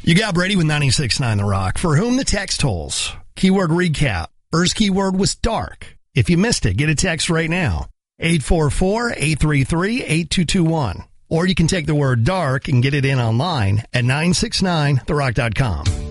You got Brady with 96.9 The Rock. For whom the text tolls. Keyword recap. First keyword was dark. If you missed it, get a text right now. 844-833-8221. Or you can take the word dark and get it in online at 969therock.com.